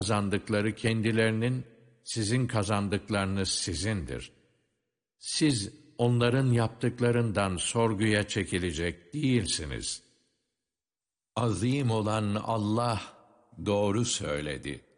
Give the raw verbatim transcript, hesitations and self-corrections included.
kazandıkları kendilerinin, sizin kazandıklarınız sizindir. Siz onların yaptıklarından sorguya çekilecek değilsiniz. Azim olan Allah doğru söyledi.